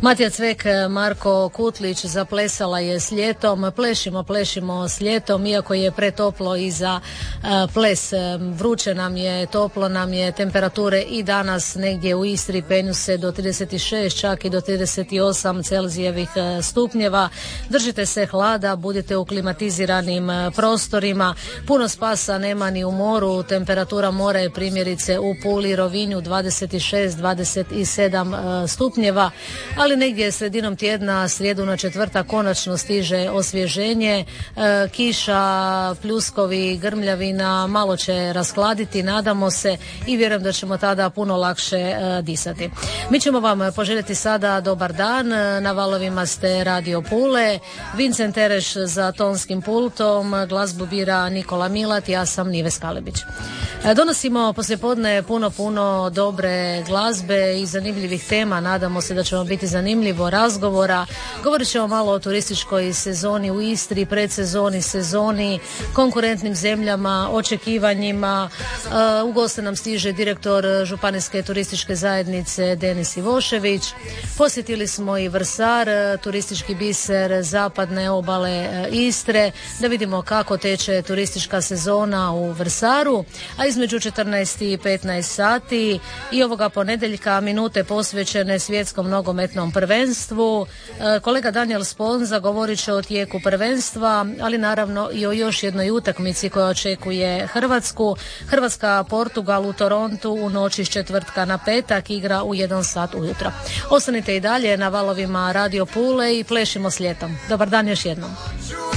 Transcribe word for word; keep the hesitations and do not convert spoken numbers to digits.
Matija Cvek, Marko Kutlić, zaplesala je s ljetom. Plešimo, plešimo s ljetom, iako je pretoplo i za uh, ples. Vruće nam je, toplo nam je, temperature i danas negdje u Istri penju se do trideset šest, čak i do trideset osam Celzijevih stupnjeva. Držite se hlada, budite u klimatiziranim prostorima. Puno spasa nema ni u moru. Temperatura mora je primjerice u Puli, Rovinju dvadeset šest, dvadeset sedam stupnjeva, ali negdje sredinom tjedna, srijedu na četvrtak, konačno stiže osvježenje. E, kiša, pljuskovi, grmljavina malo će raskladiti, nadamo se, i vjerujem da ćemo tada puno lakše e, disati. Mi ćemo vam poželjeti sada dobar dan. Na valovima ste Radio Pule. Vincent Tereš za tonskim pultom, glazbu bira Nikola Milat, ja sam Nives Kalebić. E, donosimo poslijepodne puno, puno dobre glazbe i zanimljivih tema. Nadamo se da ćemo biti zanimljivo razgovora. Govorit ćemo malo o turističkoj sezoni u Istri, predsezoni, sezoni, konkurentnim zemljama, očekivanjima. Uh, u goste nam stiže direktor Županijske turističke zajednice Denis Ivošević. Posjetili smo i Vrsar, turistički biser zapadne obale Istre, da vidimo kako teče turistička sezona u Vrsaru, a između četrnaest i petnaest sati i ovoga ponedjeljka minute posvećene svjetskom nogometnom prvenstvu. Kolega Daniel Sponza govorit će o tijeku prvenstva, ali naravno i o još jednoj utakmici koja očekuje Hrvatsku. Hrvatska Portugal u Torontu u noći s četvrtka na petak igra u jedan sat ujutro. Ostanite i dalje na valovima Radio Pule i plešimo s ljetom. Dobar dan još jednom.